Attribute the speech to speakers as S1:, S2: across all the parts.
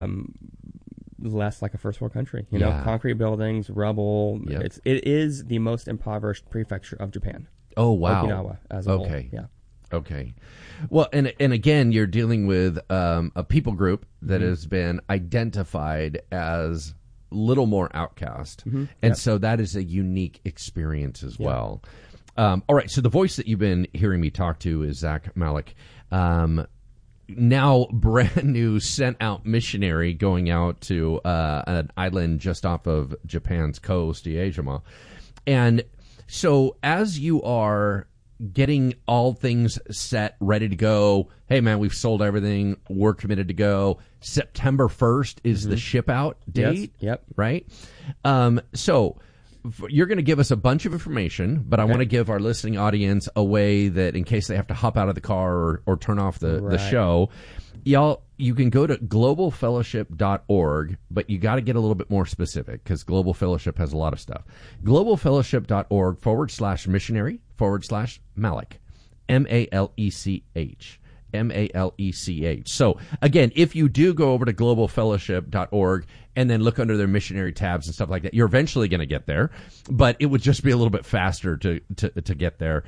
S1: less like a first world country. You know, concrete buildings, rubble.
S2: Yep.
S1: It is the most impoverished prefecture of Japan.
S2: Oh, wow.
S1: Okinawa as a whole. Yeah.
S2: Okay. Well, and again, you're dealing with a people group that has been identified as little more outcast. And so that is a unique experience as well. All right. So the voice that you've been hearing me talk to is Zach Malik. Now brand new sent out missionary going out to an island just off of Japan's coast, Iejima. And so as you are getting all things set, ready to go, hey man, we've sold everything, we're committed to go. September 1st is the ship out date.
S1: Yes. Yep.
S2: Right? So you're going to give us a bunch of information, but I want to give our listening audience a way that in case they have to hop out of the car or turn off the show, you can go to globalfellowship.org, but you got to get a little bit more specific because Global Fellowship has a lot of stuff. globalfellowship.org/missionary/Malik, Malech. Malech. So again, if you do go over to globalfellowship.org and then look under their missionary tabs and stuff like that, you're eventually going to get there, but it would just be a little bit faster to get there.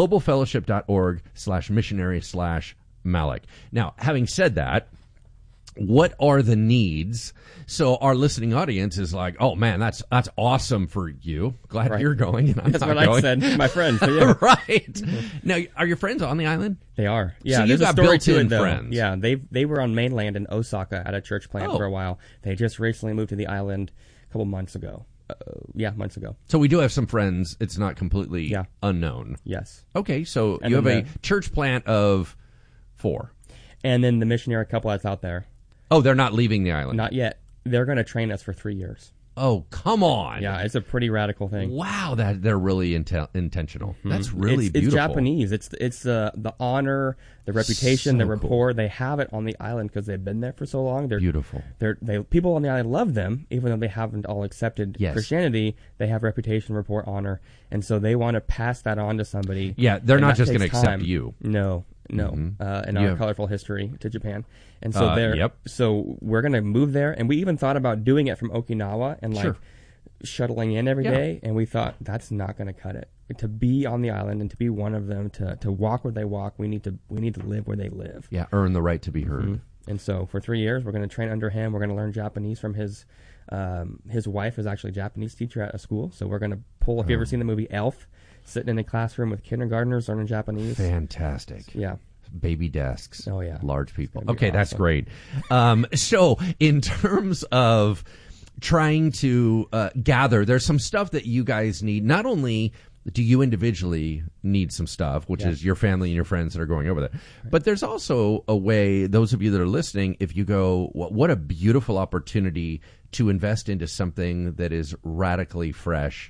S2: globalfellowship.org/missionary/Malik. Now, having said that, what are the needs? So our listening audience is like, oh man, that's awesome for you. Glad you're going and I'm
S1: That's
S2: not
S1: what
S2: going.
S1: I said, my friends. So yeah.
S2: Right. Now, are your friends on the island?
S1: They are. Yeah,
S2: so
S1: there's
S2: you've
S1: a
S2: got
S1: story to
S2: built-in
S1: it, though.
S2: friends.
S1: Yeah, they were on mainland in Osaka at a church plant for a while. They just recently moved to the island a couple months ago. Months ago.
S2: So we do have some friends. It's not completely unknown.
S1: Yes.
S2: Okay, so
S1: And
S2: you have
S1: then
S2: a church plant of 4.
S1: And then the missionary couple that's out there.
S2: Oh, they're not leaving the island?
S1: Not yet. They're going to train us for 3 years.
S2: Oh, come on.
S1: Yeah, it's a pretty radical thing.
S2: Wow, that they're really intentional. That's really beautiful.
S1: It's Japanese. It's the honor, the reputation, the rapport. Cool. They have it on the island because they've been there for so long. They're
S2: beautiful.
S1: People on the island love them, even though they haven't all accepted Christianity. They have reputation, rapport, honor, and so they want to pass that on to somebody.
S2: Yeah, they're not just going to accept you.
S1: No. In our colorful history to Japan. And so so we're going to move there. And we even thought about doing it from Okinawa and shuttling in every day. And we thought that's not going to cut it. To be on the island and to be one of them, to walk where they walk, we need to live where they live.
S2: Yeah, earn the right to be heard.
S1: And so for 3 years, we're going to train under him. We're going to learn Japanese from his wife is actually a Japanese teacher at a school. So we're going to pull, if you've ever seen the movie Elf, sitting in a classroom with kindergartners learning Japanese.
S2: Fantastic.
S1: Yeah.
S2: Baby desks.
S1: Oh, yeah.
S2: Large people. Okay,
S1: awesome.
S2: That's great. So in terms of trying to gather, there's some stuff that you guys need. Not only do you individually need some stuff, which is your family and your friends that are going over there, but there's also a way, those of you that are listening, if you go, what a beautiful opportunity to invest into something that is radically fresh.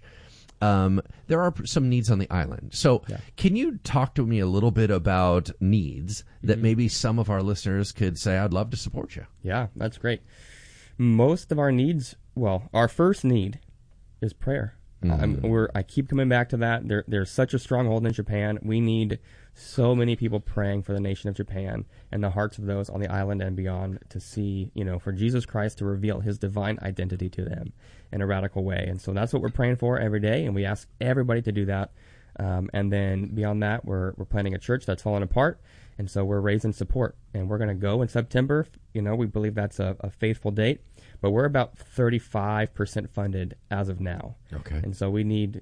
S2: There are some needs on the island. So can you talk to me a little bit about needs that maybe some of our listeners could say, I'd love to support you?
S1: Yeah, that's great. Most of our needs, our first need is prayer. I keep coming back to that. There's such a stronghold in Japan. We need so many people praying for the nation of Japan and the hearts of those on the island and beyond to see, for Jesus Christ to reveal his divine identity to them in a radical way. And so that's what we're praying for every day, and we ask everybody to do that. And then beyond that, we're planning a church that's fallen apart, and so we're raising support. And we're going to go in September. We believe that's a faithful date. But we're about 35% funded as of now.
S2: Okay.
S1: And so we need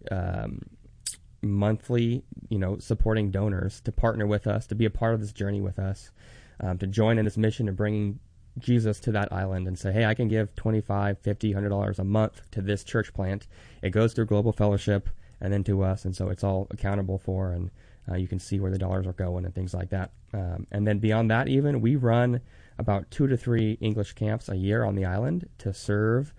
S1: monthly, supporting donors to partner with us, to be a part of this journey with us, to join in this mission of bringing Jesus to that island and say, hey, I can give $25, $50, $100 a month to this church plant. It goes through Global Fellowship and then to us, and so it's all accountable for, and you can see where the dollars are going and things like that. And then beyond that even, we run about 2 to 3 English camps a year on the island to serve.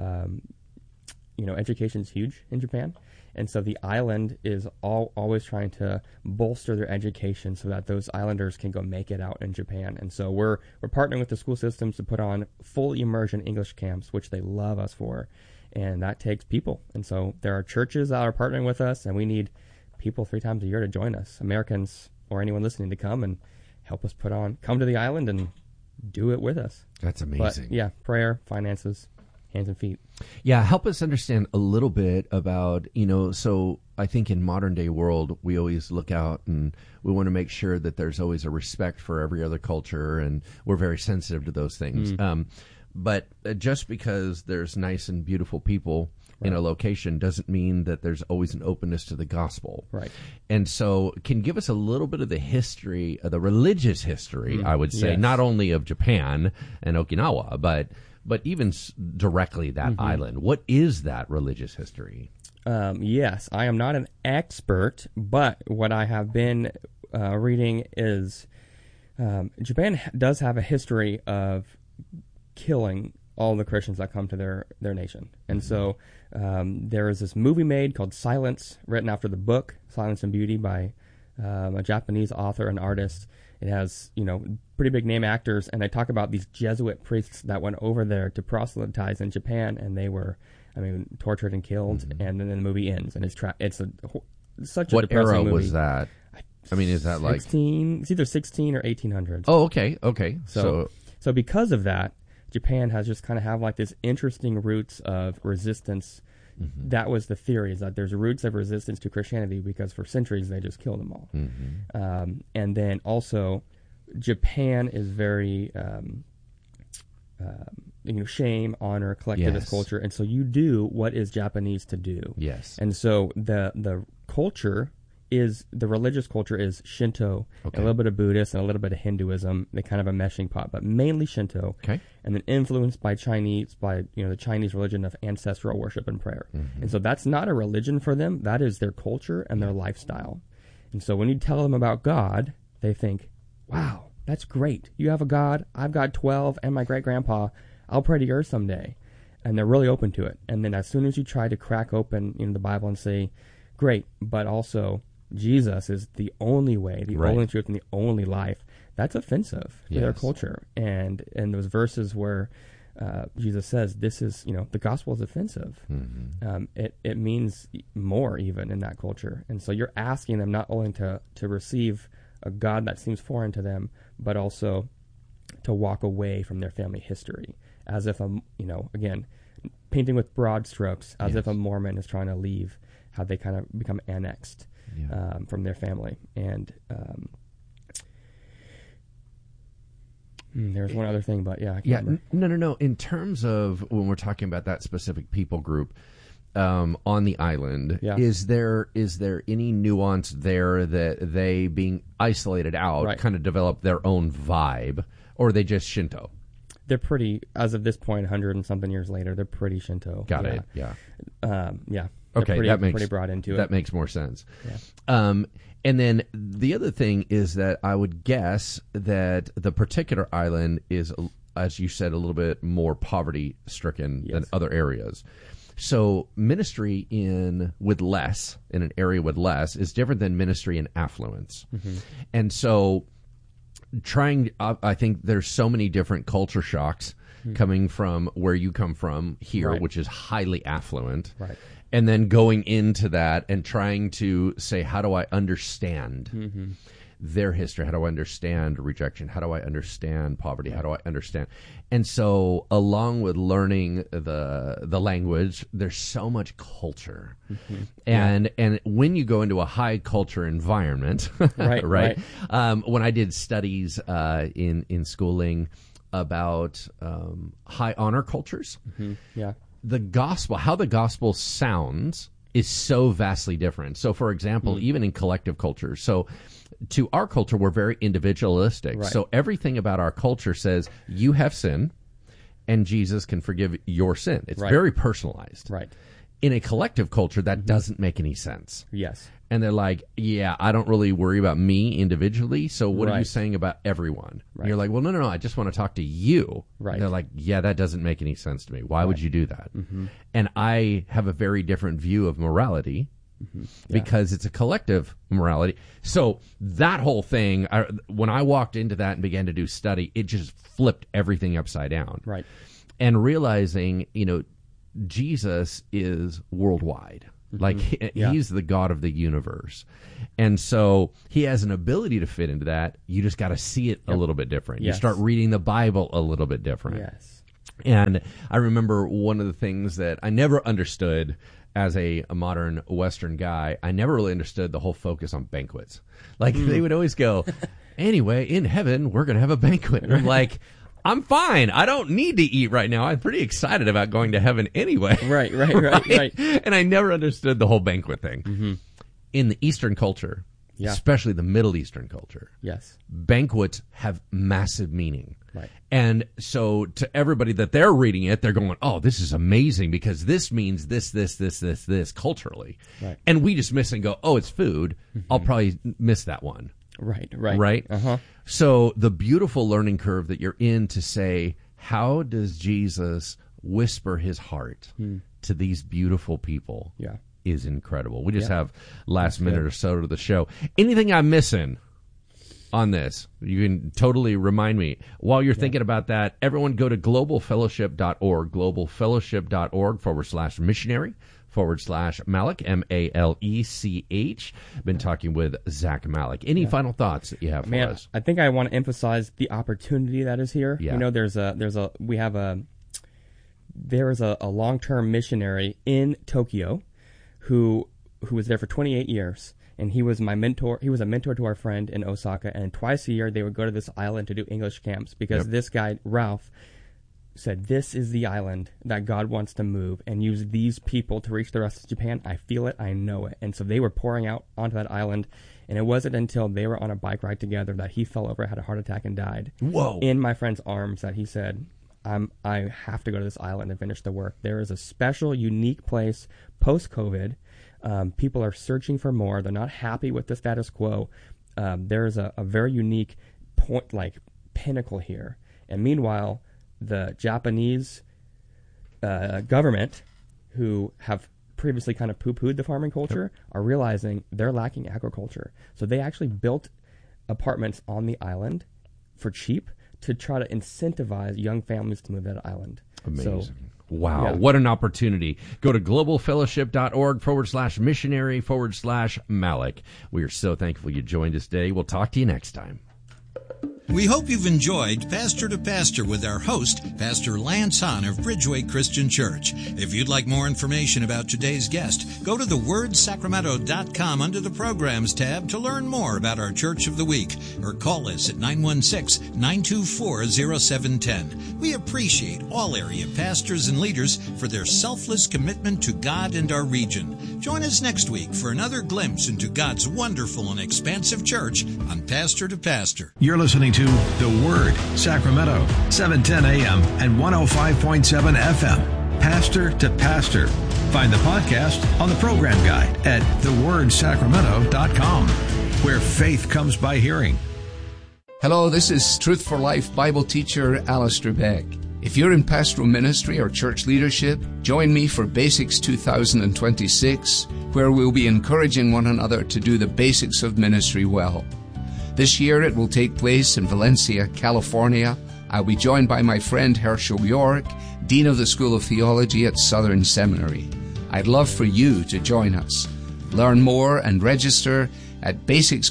S1: Education's huge in Japan. And so the island is always trying to bolster their education so that those islanders can go make it out in Japan. And so we're partnering with the school systems to put on full immersion English camps, which they love us for. And that takes people. And so there are churches that are partnering with us, and we need people 3 times a year to join us, Americans or anyone listening, to come and help us come to the island and do it with us.
S2: That's amazing.
S1: But yeah, prayer, finances, hands and feet.
S2: Yeah, help us understand a little bit about, so I think in modern day world, we always look out and we want to make sure that there's always a respect for every other culture, and we're very sensitive to those things. But just because there's nice and beautiful people in a location doesn't mean that there's always an openness to the gospel.
S1: Right.
S2: And so can you give us a little bit of the history, the religious history, I would say,
S1: Yes.
S2: not only of Japan and Okinawa, but even directly that island. What is that religious history?
S1: Yes, I am not an expert, but what I have been reading is Japan does have a history of killing all the Christians that come to their nation. And so there is this movie made called Silence, written after the book Silence and Beauty by a Japanese author and artist. It has, pretty big name actors, and they talk about these Jesuit priests that went over there to proselytize in Japan, and they were, tortured and killed, and then the movie ends, and it's such a
S2: What
S1: depressing
S2: era
S1: movie.
S2: was that? Is that
S1: 16, it's either 16 or 1800s.
S2: Oh, okay.
S1: So because of that, Japan has just kind of have like this interesting roots of resistance. That was the theory, is that there's roots of resistance to Christianity because for centuries they just killed them all. And then also Japan is very shame, honor, collectivist culture, and so you do what is Japanese to do.
S2: Yes.
S1: And so the culture is, the religious culture is Shinto, a little bit of Buddhist and a little bit of Hinduism. They kind of a meshing pot, but mainly Shinto.
S2: Okay.
S1: And then influenced by the Chinese religion of ancestral worship and prayer. And so that's not a religion for them. That is their culture and their lifestyle. And so when you tell them about God, they think, wow, that's great. You have a God. I've got 12 and my great-grandpa. I'll pray to yours someday. And they're really open to it. And then as soon as you try to crack open the Bible and say, great, but also Jesus is the only way, the only truth, and the only life, that's offensive to their culture. And those verses where Jesus says this is, the gospel is offensive, it means more even in that culture. And so you're asking them not only to receive a God that seems foreign to them, but also to walk away from their family history, as if again, painting with broad strokes, as if a Mormon is trying to leave, how they kind of become annexed from their family. And there's one other thing, but I can't remember.
S2: No. In terms of when we're talking about that specific people group on the island, is there any nuance there that they, being isolated out, kind of develop their own vibe, or are they just Shinto?
S1: They're pretty, as of this point, 100 and something years later, they're pretty Shinto.
S2: Got it. Yeah.
S1: Okay,
S2: that makes
S1: pretty broad into it.
S2: That makes more sense. Yeah. And then the other thing is that I would guess that the particular island is, as you said, a little bit more poverty-stricken than other areas. So ministry with less, in an area with less, is different than ministry in affluence. And so I think there's so many different culture shocks coming from where you come from here, which is highly affluent. Right. And then going into that and trying to say, how do I understand their history? How do I understand rejection? How do I understand poverty? How do I understand? And so along with learning the language, there's so much culture. And when you go into a high culture environment, right? When I did studies in schooling about high honor cultures, the gospel, how the gospel sounds, is so vastly different. So, for example, even in collective cultures, so to our culture, we're very individualistic. Right. So everything about our culture says you have sin, and Jesus can forgive your sin. It's very personalized. Right. In a collective culture, that doesn't make any sense.
S1: Yes.
S2: And they're like, I don't really worry about me individually, so what are you saying about everyone? Right. And you're like, well, no, I just want to talk to you. Right. And they're like, that doesn't make any sense to me. Why would you do that? And I have a very different view of morality because it's a collective morality. So that whole thing, when I walked into that and began to do study, it just flipped everything upside down. Right. And realizing, Jesus is worldwide. Like, he's the God of the universe. And so he has an ability to fit into that. You just got to see it a little bit different.
S1: Yes.
S2: You start reading the Bible a little bit different.
S1: Yes.
S2: And I remember one of the things that I never understood as a modern Western guy, I never really understood the whole focus on banquets. Like, they would always go, anyway, in heaven, we're going to have a banquet. And I'm like, I'm fine. I don't need to eat right now. I'm pretty excited about going to heaven anyway.
S1: Right.
S2: And I never understood the whole banquet thing. In the Eastern culture, especially the Middle Eastern culture,
S1: yes,
S2: banquets have massive meaning.
S1: Right.
S2: And so to everybody that they're reading it, they're going, oh, this is amazing because this means this culturally.
S1: Right.
S2: And we just miss and go, oh, it's food. I'll probably miss that one. Right?
S1: Uh-huh.
S2: So the beautiful learning curve that you're in to say, how does Jesus whisper his heart to these beautiful people is incredible. We just have last minute or so to the show. Anything I'm missing on this, you can totally remind me. While you're thinking about that, everyone go to globalfellowship.org, globalfellowship.org/missionary/Malek, Malech. Been talking with Zach Malek. Any final thoughts that you have for us?
S1: I think I want to emphasize the opportunity that is here.
S2: Yeah.
S1: You know, there is a long-term missionary in Tokyo who was there for 28 years. And he was my mentor. He was a mentor to our friend in Osaka. And twice a year, they would go to this island to do English camps because this guy, Ralph, said, this is the island that God wants to move and use these people to reach the rest of Japan. I feel it. I know it. And so they were pouring out onto that island. And it wasn't until they were on a bike ride together that he fell over, had a heart attack, and died.
S2: Whoa.
S1: In my friend's arms that he said, I have to go to this island and finish the work. There is a special, unique place post-COVID. People are searching for more. They're not happy with the status quo. There is a very unique point, like pinnacle here. And meanwhile, the Japanese government, who have previously kind of poo-pooed the farming culture, are realizing they're lacking agriculture. So they actually built apartments on the island for cheap to try to incentivize young families to move to that island.
S2: Amazing.
S1: So,
S2: wow, what an opportunity. Go to globalfellowship.org/missionary/Malek. We are so thankful you joined us today. We'll talk to you next time.
S3: We hope you've enjoyed Pastor to Pastor with our host, Pastor Lance Hahn of Bridgeway Christian Church. If you'd like more information about today's guest, go to thewordsacramento.com under the Programs tab to learn more about our Church of the Week, or call us at 916-924-0710. We appreciate all area pastors and leaders for their selfless commitment to God and our region. Join us next week for another glimpse into God's wonderful and expansive church on Pastor to Pastor.
S4: You're listening to The Word, Sacramento, 710 AM and 105.7 FM. Pastor to Pastor. Find the podcast on the program guide at thewordsacramento.com, where faith comes by hearing.
S5: Hello, this is Truth for Life Bible teacher Alistair Beck. If you're in pastoral ministry or church leadership, join me for Basics 2026, where we'll be encouraging one another to do the basics of ministry well. This year it will take place in Valencia, California. I'll be joined by my friend Herschel York, Dean of the School of Theology at Southern Seminary. I'd love for you to join us. Learn more and register at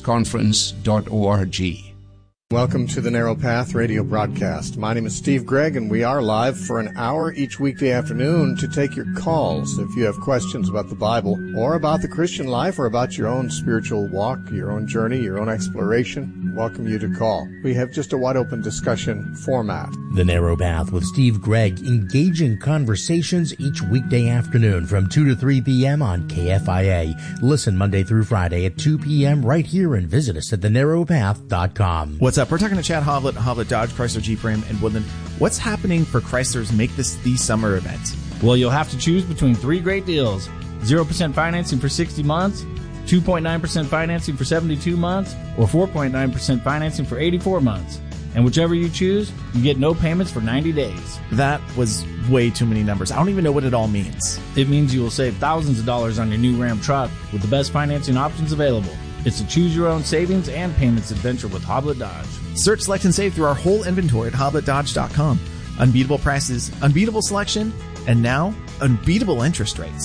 S5: basicsconference.org.
S6: Welcome to the Narrow Path radio broadcast. My name is Steve Gregg, and we are live for an hour each weekday afternoon to take your calls. If you have questions about the Bible or about the Christian life or about your own spiritual walk, your own journey, your own exploration, we welcome you to call. We have just a wide-open discussion format.
S7: The Narrow Path with Steve Gregg, engaging conversations each weekday afternoon from 2 to 3 p.m. on KFIA. Listen Monday through Friday at 2 p.m. right here and visit us at thenarrowpath.com.
S8: What's up? We're talking to Chad Hovland, Hovland Dodge, Chrysler Jeep Ram in Woodland. What's happening for Chrysler's Make This the Summer event?
S9: Well, you'll have to choose between three great deals. 0% financing for 60 months, 2.9% financing for 72 months, or 4.9% financing for 84 months. And whichever you choose, you get no payments for 90 days.
S8: That was way too many numbers. I don't even know what it all means.
S9: It means you will save thousands of dollars on your new Ram truck with the best financing options available. It's a choose-your-own savings and payments adventure with Hoblet Dodge.
S8: Search, select, and save through our whole inventory at HobletDodge.com. Unbeatable prices, unbeatable selection, and now unbeatable interest rates.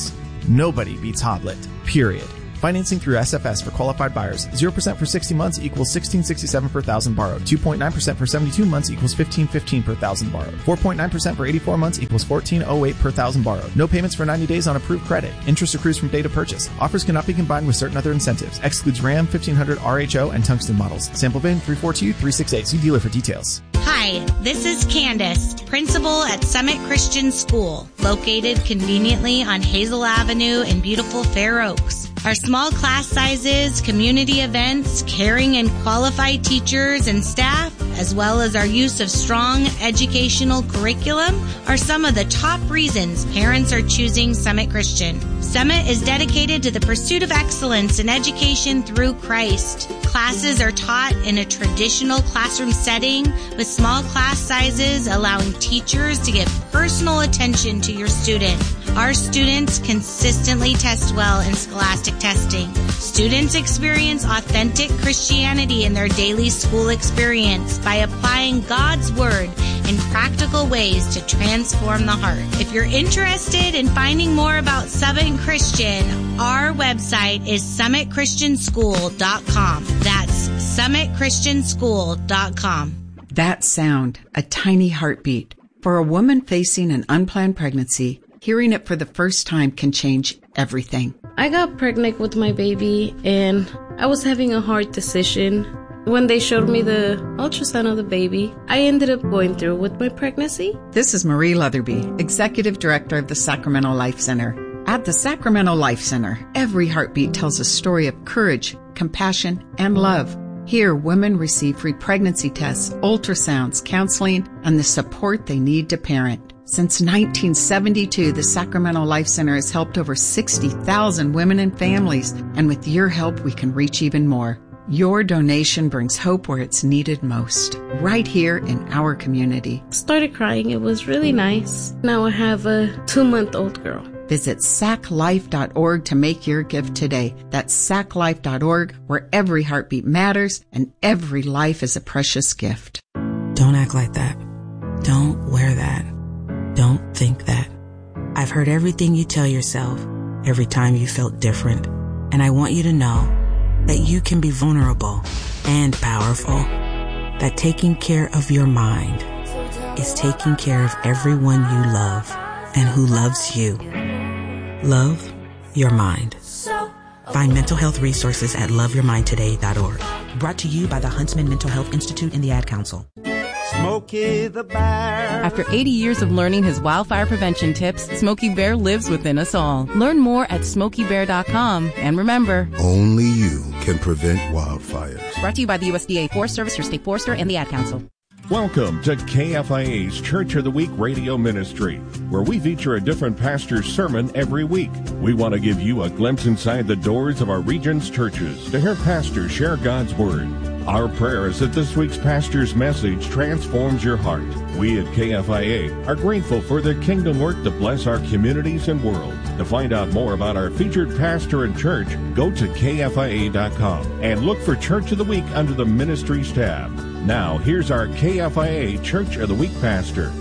S8: Nobody beats Hoblet, period. Financing through SFS for qualified buyers. 0% for 60 months equals $1,667 per thousand borrowed. 2.9% for 72 months equals $1,515 per thousand borrowed. 4.9% for 84 months equals $1,408 per thousand borrowed. No payments for 90 days on approved credit. Interest accrues from date of purchase. Offers cannot be combined with certain other incentives. Excludes Ram, 1500 RHO, and Tungsten models. Sample VIN 342368. See dealer for details.
S10: Hi, this is Candace, principal at Summit Christian School, located conveniently on Hazel Avenue in beautiful Fair Oaks. Our small class sizes, community events, caring and qualified teachers and staff, as well as our use of strong educational curriculum, are some of the top reasons parents are choosing Summit Christian. Summit is dedicated to the pursuit of excellence in education through Christ. Classes are taught in a traditional classroom setting with small class sizes, allowing teachers to give personal attention to your student. Our students consistently test well in scholastic testing. Students experience authentic Christianity in their daily school experience by applying God's Word in practical ways to transform the heart. If you're interested in finding more about Summit Christian, our website is summitchristianschool.com. That's summitchristianschool.com.
S11: That sound, a tiny heartbeat. For a woman facing an unplanned pregnancy, hearing it for the first time can change everything.
S12: I got pregnant with my baby and I was having a hard decision. When they showed me the ultrasound of the baby, I ended up going through with my pregnancy.
S11: This is Marie Leatherby, Executive Director of the Sacramento Life Center. At the Sacramento Life Center, every heartbeat tells a story of courage, compassion, and love. Here, women receive free pregnancy tests, ultrasounds, counseling, and the support they need to parent. Since 1972, the Sacramento Life Center has helped over 60,000 women and families, and with your help, we can reach even more. Your donation brings hope where it's needed most, right here in our community.
S12: Started crying. It was really nice. Now I have a 2-month-old girl.
S11: Visit saclife.org to make your gift today. That's saclife.org, where every heartbeat matters and every life is a precious gift.
S13: Don't act like that. Don't wear that. Don't think that. I've heard everything you tell yourself every time you felt different. And I want you to know that you can be vulnerable and powerful. That taking care of your mind is taking care of everyone you love and who loves you. Love your mind. Find mental health resources at loveyourmindtoday.org. Brought to you by the Huntsman Mental Health Institute and the Ad Council.
S14: Smokey the Bear. After 80 years of learning his wildfire prevention tips, Smokey Bear lives within us all. Learn more at SmokeyBear.com. And remember,
S15: only you can prevent wildfires.
S14: Brought to you by the USDA Forest Service, your state forester, and the Ad Council.
S16: Welcome to KFIA's Church of the Week radio ministry, where we feature a different pastor's sermon every week. We want to give you a glimpse inside the doors of our region's churches to hear pastors share God's Word. Our prayer is that this week's pastor's message transforms your heart. We at KFIA are grateful for the kingdom work to bless our communities and world. To find out more about our featured pastor and church, go to KFIA.com and look for Church of the Week under the Ministries tab. Now, here's our KFIA Church of the Week pastor.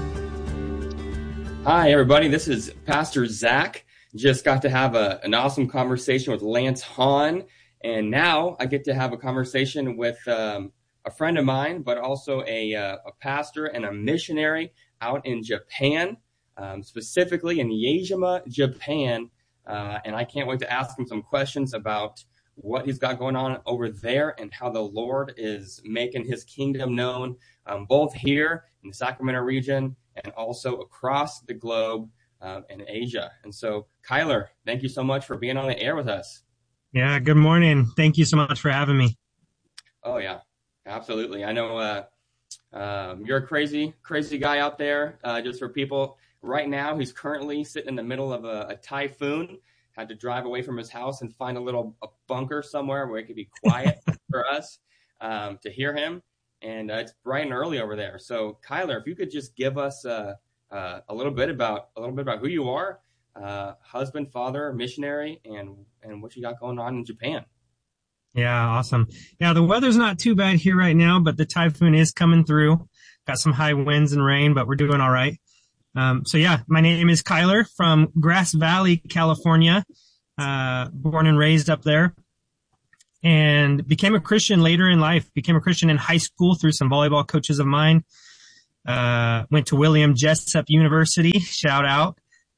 S1: Hi, everybody. This is Pastor Zach. Just got to have an awesome conversation with Lance Hahn. And now I get to have a conversation with a friend of mine, but also a pastor and a missionary out in Japan, specifically in Yejima, Japan. And I can't wait to ask him some questions about what he's got going on over there and how the Lord is making his kingdom known, both here in the Sacramento region and also across the globe in Asia. And so, Kyler, thank you so much for being on the air with us.
S17: Yeah, good morning. Thank you so much for having me.
S1: Oh, yeah, absolutely. I know you're a crazy guy out there. Just for people, right now, he's currently sitting in the middle of a typhoon, had to drive away from his house and find a bunker somewhere where it could be quiet for us to hear him. And it's bright and early over there. So, Kyler, if you could just give us a little bit about who you are, husband, father, missionary, and what you got going on in Japan.
S17: Yeah, awesome. Yeah, the weather's not too bad here right now, but the typhoon is coming through. Got some high winds and rain, but we're doing all right. So yeah, my name is Kyler from Grass Valley, California, born and raised up there, and became a Christian later in life, became a Christian in high school through some volleyball coaches of mine. Went to William Jessup University, shout out,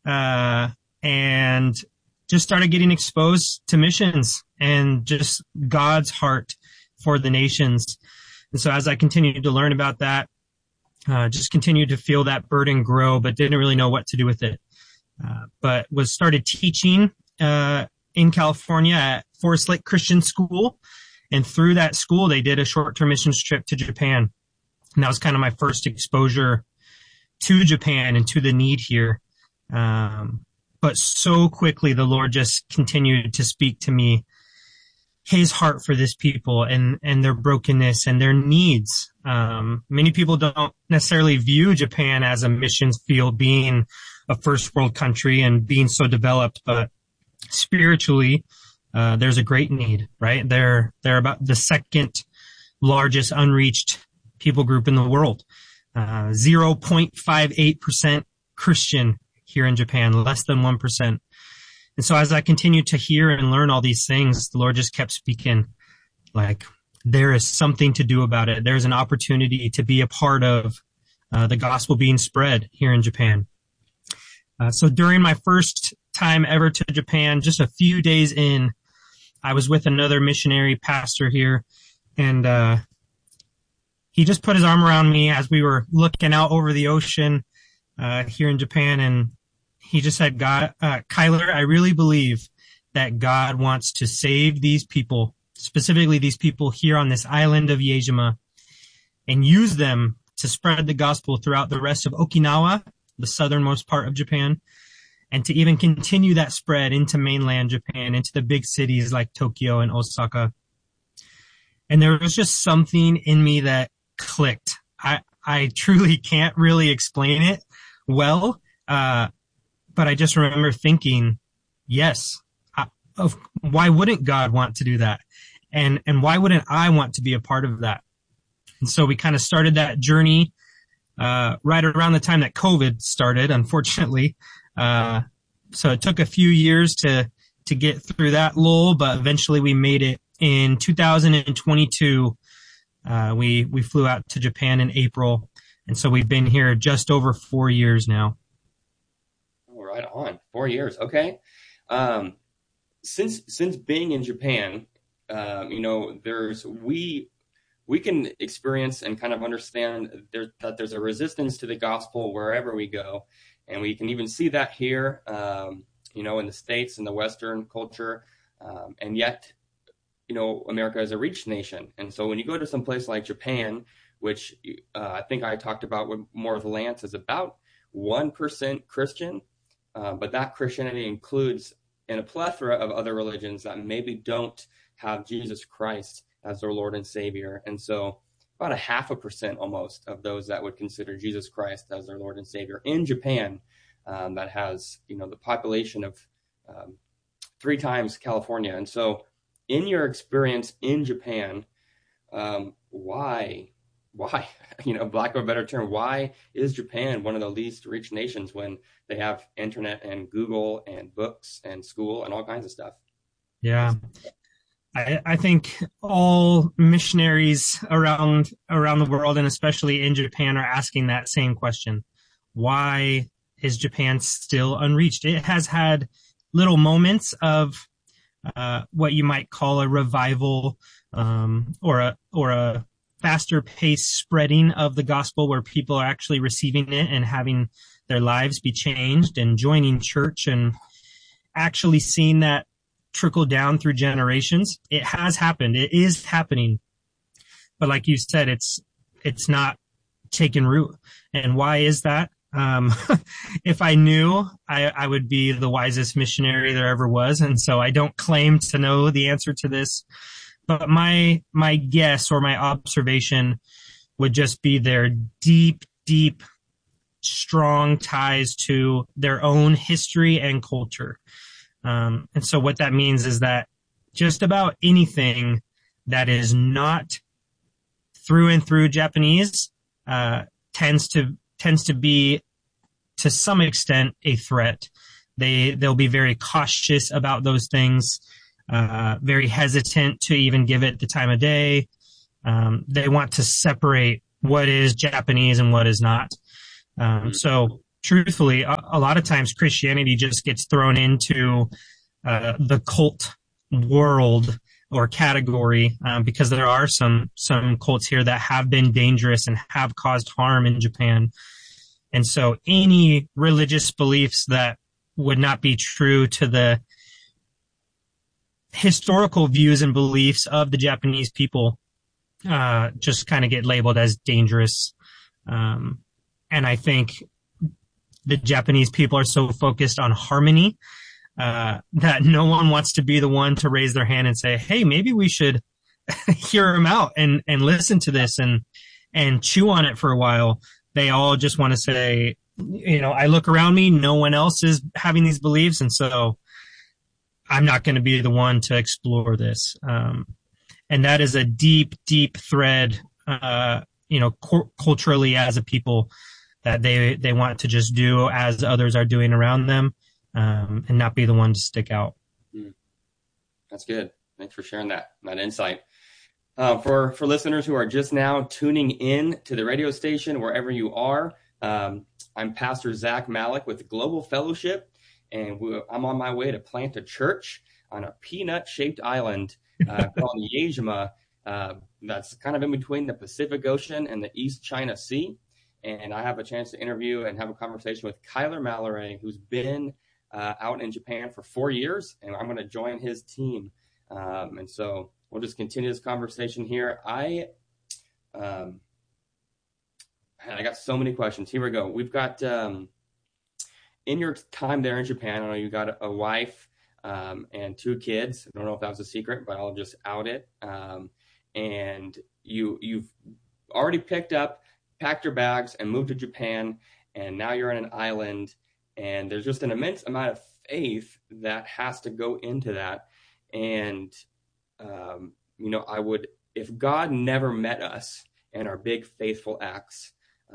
S17: and just started getting exposed to missions and just God's heart for the nations. And so as I continued to learn about that, just continued to feel that burden grow, but didn't really know what to do with it. But started teaching in California at Forest Lake Christian School. And through that school, they did a short-term missions trip to Japan. And that was kind of my first exposure to Japan and to the need here. But so quickly, the Lord just continued to speak to me his heart for this people and their brokenness and their needs. Many people don't necessarily view Japan as a missions field, being a first world country and being so developed, but spiritually, there's a great need, right? They're about the second largest unreached people group in the world. 0.58% Christian here in Japan, less than 1%. And so as I continued to hear and learn all these things, the Lord just kept speaking, like, there is something to do about it. There's an opportunity to be a part of the gospel being spread here in Japan. So during my first time ever to Japan, just a few days in, I was with another missionary pastor here, and he just put his arm around me as we were looking out over the ocean here in Japan, and he just said, Kyler, I really believe that God wants to save these people, specifically these people here on this island of Yaejima, and use them to spread the gospel throughout the rest of Okinawa, the southernmost part of Japan, and to even continue that spread into mainland Japan, into the big cities like Tokyo and Osaka. And there was just something in me that clicked. I truly can't really explain it well, but I just remember thinking, yes, why wouldn't God want to do that? And why wouldn't I want to be a part of that? And so we kind of started that journey right around the time that COVID started, unfortunately. So it took a few years to get through that lull, but eventually we made it. In 2022, we flew out to Japan in April, and so we've been here just over 4 years now.
S1: Oh, right on. 4 years. Okay. Since being in Japan, we can experience and kind of understand that there's a resistance to the gospel wherever we go. And we can even see that here, in the States, in the Western culture. And yet, America is a rich nation. And so when you go to some place like Japan, which I think I talked about more with Lance, is about 1% Christian, but that Christianity includes in a plethora of other religions that maybe don't have Jesus Christ as their Lord and Savior. And so about 0.5% almost of those that would consider Jesus Christ as their Lord and Savior in Japan, that has, the population of 3 times California. And so in your experience in Japan, why, lack of a better term, why is Japan one of the least reached nations when they have internet and Google and books and school and all kinds of stuff?
S17: Yeah. I think all missionaries around the world, and especially in Japan, are asking that same question. Why is Japan still unreached? It has had little moments of what you might call a revival, or a faster pace spreading of the gospel, where people are actually receiving it and having their lives be changed and joining church and actually seeing that trickle down through generations. It has happened. It is happening. But like you said, it's not taken root. And why is that? If I knew, I would be the wisest missionary there ever was. And so I don't claim to know the answer to this, but my guess or my observation would just be their deep, strong ties to their own history and culture. And so what that means is that just about anything that is not through and through Japanese, tends to to some extent a threat. They'll be very cautious about those things, very hesitant to even give it the time of day. They want to separate what is Japanese and what is not. So truthfully, a lot of times Christianity just gets thrown into the cult world or category, because there are some cults here that have been dangerous and have caused harm in Japan. And so any religious beliefs that would not be true to the historical views and beliefs of the Japanese people just kind of get labeled as dangerous. And I think the Japanese people are so focused on harmony that no one wants to be the one to raise their hand and say, hey, maybe we should hear them out and listen to this and chew on it for a while. They all just want to say, I look around me, no one else is having these beliefs, and so I'm not going to be the one to explore this. And that is a deep, deep thread, culturally as a people, that they want to just do as others are doing around them, and not be the one to stick out.
S1: That's good. Thanks for sharing that insight. For listeners who are just now tuning in to the radio station, wherever you are, I'm Pastor Zach Malik with Global Fellowship, and I'm on my way to plant a church on a peanut-shaped island called Yaejima. That's kind of in between the Pacific Ocean and the East China Sea. And I have a chance to interview and have a conversation with Kyler Mallory, who's been out in Japan for 4 years, and I'm going to join his team. And so we'll just continue this conversation here. I got so many questions. Here we go. We've got, in your time there in Japan, I know you got a wife and 2 kids. I don't know if that was a secret, but I'll just out it. And you've already packed your bags and moved to Japan, and now you're on an island, and there's just an immense amount of faith that has to go into that. And, if God never met us in our big faithful acts,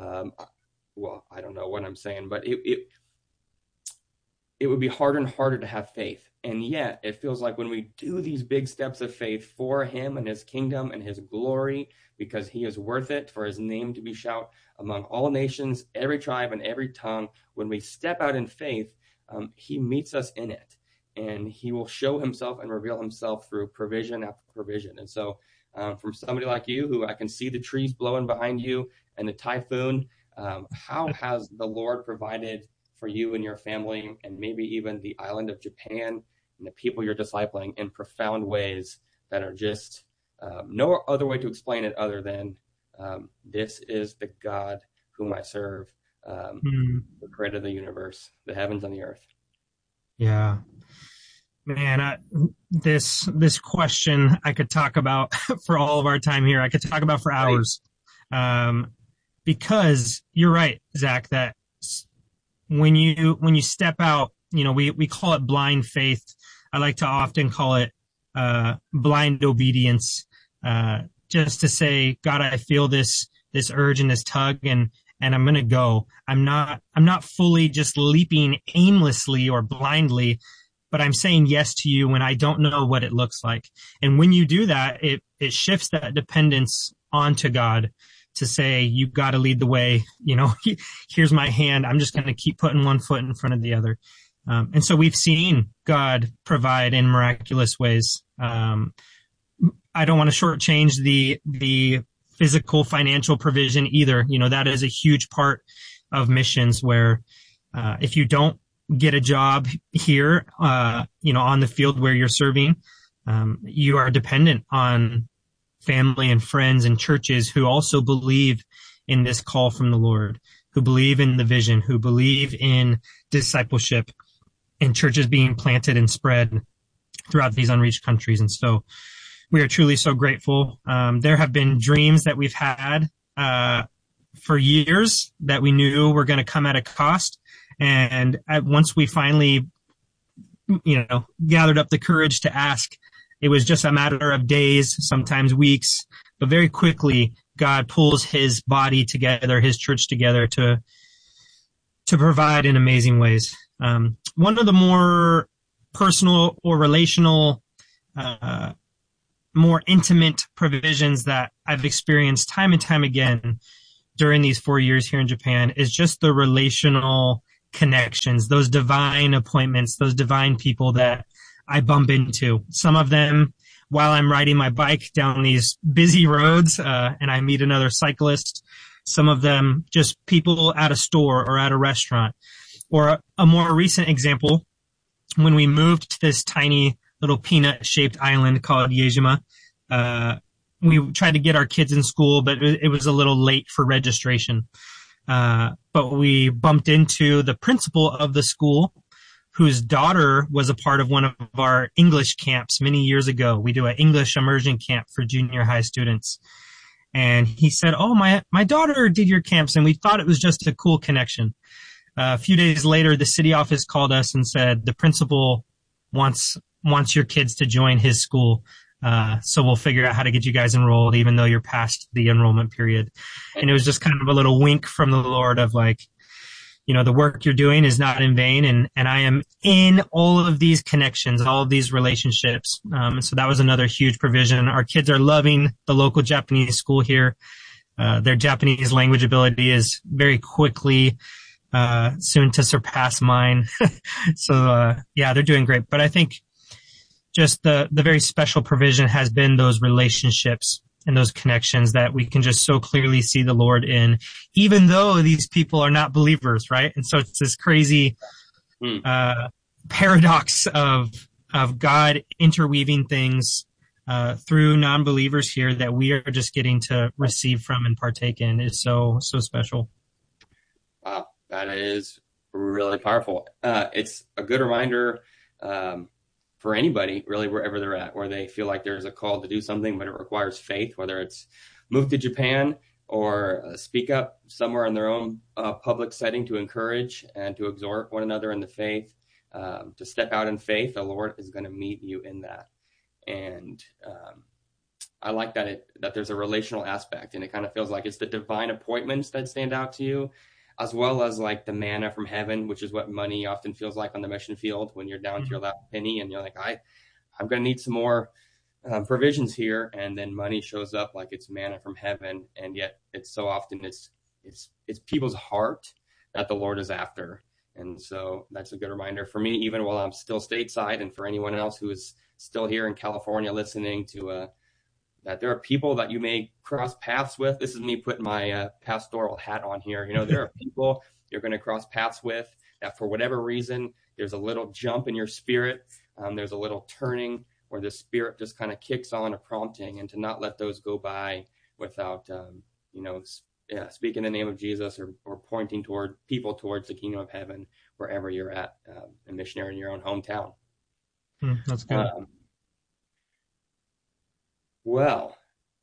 S1: I don't know what I'm saying, but it would be harder and harder to have faith. And yet it feels like when we do these big steps of faith for him and his kingdom and his glory, because he is worth it for his name to be shout among all nations, every tribe and every tongue, when we step out in faith, he meets us in it, and he will show himself and reveal himself through provision after provision. And so from somebody like you, who I can see the trees blowing behind you and the typhoon, how has the Lord provided for you and your family, and maybe even the island of Japan and the people you're discipling, in profound ways that are just no other way to explain it other than this is the God whom I serve, the creator of the universe, the heavens and the earth.
S17: Yeah, man, this question I could talk about for all of our time here. I could talk about for hours, because you're right, Zach, that when you step out, we call it blind faith. I like to often call it blind obedience, just to say, God, I feel this urge and this tug, and I'm going to go. I'm not fully just leaping aimlessly or blindly, but I'm saying yes to you when I don't know what it looks like. And when you do that, it shifts that dependence onto God to say, you got to lead the way. Here's my hand. I'm just going to keep putting one foot in front of the other. And so we've seen God provide in miraculous ways. I don't want to shortchange the physical financial provision either. That is a huge part of missions, where if you don't get a job here, on the field where you're serving, you are dependent on family and friends and churches who also believe in this call from the Lord, who believe in the vision, who believe in discipleship, and churches being planted and spread throughout these unreached countries. And so we are truly so grateful. There have been dreams that we've had for years that we knew were going to come at a cost. And once we finally, gathered up the courage to ask, it was just a matter of days, sometimes weeks, but very quickly God pulls his body together, his church together to to provide in amazing ways. One of the more personal or relational, more intimate provisions that I've experienced time and time again during these 4 years here in Japan is just the relational connections, those divine appointments, those divine people that I bump into. Some of them while I'm riding my bike down these busy roads, and I meet another cyclist. Some of them just people at a store or at a restaurant. Or a more recent example, when we moved to this tiny little peanut-shaped island called Iejima, we tried to get our kids in school, but it was a little late for registration. But we bumped into the principal of the school, whose daughter was a part of one of our English camps many years ago. We do an English immersion camp for junior high students. And he said, "Oh, my daughter did your camps," and we thought it was just a cool connection. A few days later, the city office called us and said, "The principal wants your kids to join his school. So we'll figure out how to get you guys enrolled, even though you're past the enrollment period." And it was just kind of a little wink from the Lord of like, you know, the work you're doing is not in vain. And I am in all of these connections, all of these relationships. And so that was another huge provision. Our kids are loving the local Japanese school here. Their Japanese language ability is very quickly, soon to surpass mine. So, yeah, they're doing great. But I think just the very special provision has been those relationships and those connections that we can just so clearly see the Lord in, even though these people are not believers, right? And so it's this crazy paradox of God interweaving things through non-believers here that we are just getting to receive from and partake in is so special.
S1: Wow, that is really powerful. It's a good reminder for anybody, really, wherever they're at, where they feel like there's a call to do something, but it requires faith, whether it's move to Japan or speak up somewhere in their own public setting to encourage and to exhort one another in the faith, to step out in faith. The Lord is going to meet you in that. And I like that there's a relational aspect, and it kind of feels like it's the divine appointments that stand out to you, as well as like the manna from heaven, which is what money often feels like on the mission field when you're down to your last penny and you're like, I'm going to need some more provisions here. And then money shows up like it's manna from heaven. And yet it's so often it's people's heart that the Lord is after. And so that's a good reminder for me, even while I'm still stateside, and for anyone else who is still here in California listening to that there are people that you may cross paths with. This is me putting my pastoral hat on here. You know, there are people you're going to cross paths with that for whatever reason, there's a little jump in your spirit. There's a little turning where the spirit just kind of kicks on a prompting, and to not let those go by without, speaking the name of Jesus or pointing toward people towards the kingdom of heaven, wherever you're at, a missionary in your own hometown.
S17: That's good.
S1: Well,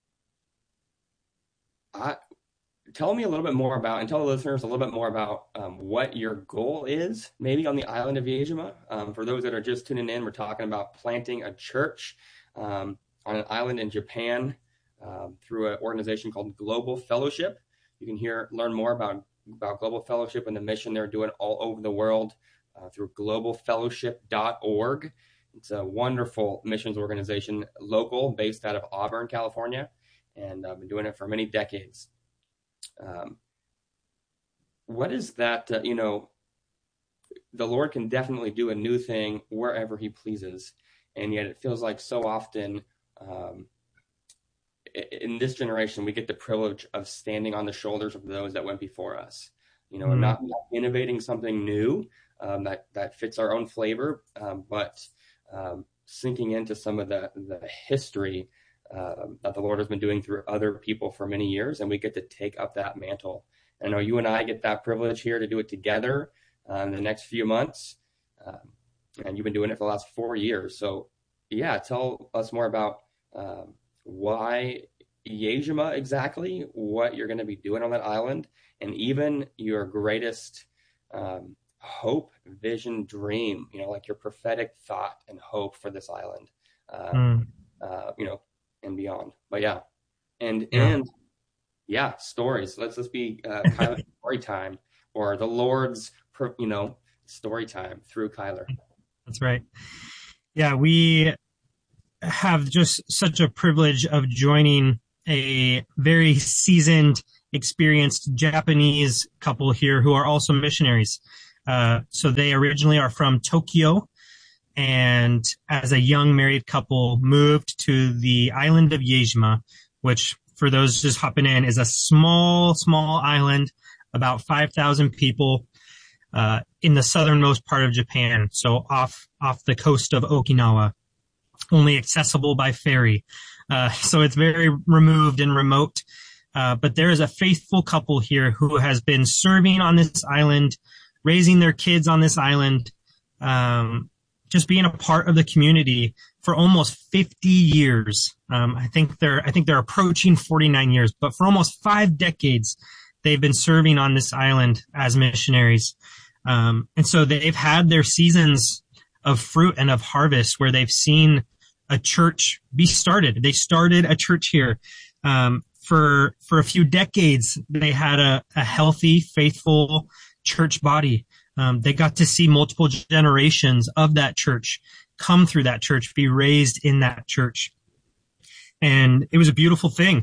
S1: tell me a little bit more about, and tell the listeners a little bit more about what your goal is, maybe on the island of Iejima. For those that are just tuning in, we're talking about planting a church on an island in Japan through an organization called Global Fellowship. You can learn more about Global Fellowship and the mission they're doing all over the world through globalfellowship.org. It's a wonderful missions organization, local, based out of Auburn, California, and I've been doing it for many decades. What is that, the Lord can definitely do a new thing wherever he pleases, and yet it feels like so often in this generation, we get the privilege of standing on the shoulders of those that went before us, and not innovating something new that fits our own flavor, but sinking into some of the history that the Lord has been doing through other people for many years, and we get to take up that mantle. I know you and I get that privilege here to do it together in the next few months, and you've been doing it for the last 4 years. So, yeah, tell us more about why Iejima exactly, what you're going to be doing on that island, and even your greatest hope, vision, dream, like your prophetic thought and hope for this island, and beyond. But yeah, stories. Let's be kind of story time. or the Lord's, story time through Kyler.
S17: That's right. Yeah, we have just such a privilege of joining a very seasoned, experienced Japanese couple here who are also missionaries. So they originally are from Tokyo, and as a young married couple moved to the island of Yaejima, which for those just hopping in is a small island, about 5,000 people, in the southernmost part of Japan. So off the coast of Okinawa, only accessible by ferry. So it's very removed and remote. But there is a faithful couple here who has been serving on this island, raising their kids on this island, just being a part of the community for almost 50 years. I think they're approaching 49 years, but for almost 5 decades, they've been serving on this island as missionaries. And so they've had their seasons of fruit and of harvest where they've seen a church be started. They started a church here. For a few decades, they had a healthy, faithful church body. They got to see multiple generations of that church come through that church, be raised in that church. And it was a beautiful thing.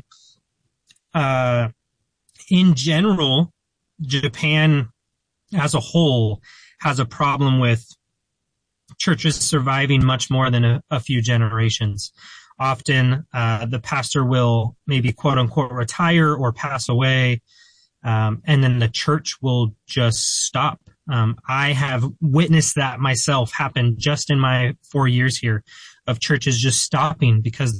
S17: In general, Japan as a whole has a problem with churches surviving much more than a few generations. Often, the pastor will maybe quote unquote retire or pass away. And then the church will just stop. I have witnessed that myself happen just in my 4 years here of churches just stopping because